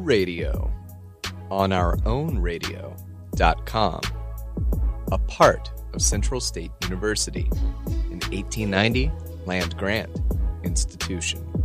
radio on our own radio.com, a part of Central State University, an 1890 land grant institution.